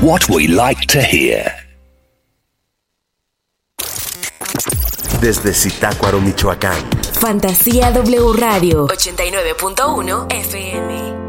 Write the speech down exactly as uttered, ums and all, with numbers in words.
what we like to hear. Desde Zitácuaro, Michoacán. Fantasía W Radio ochenta y nueve punto uno F M.